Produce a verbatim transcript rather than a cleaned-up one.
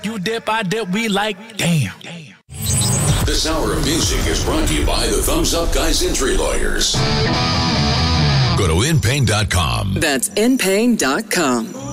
You dip, I dip, we like, damn. This hour of music is brought to you by the Thumbs Up Guys Injury Lawyers. Go to in pain dot com. That's in pain dot com.